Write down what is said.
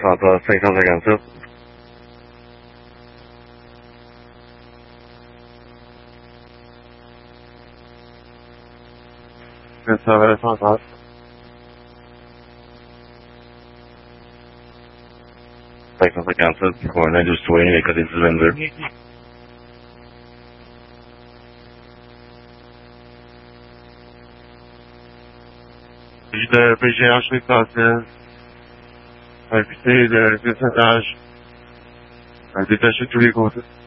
Santa 557. Ça va, Santa. 557 pour un industriel, les côtés du 22. De PGH l'essentiel, invité de décentage, détaché de tous les côtés.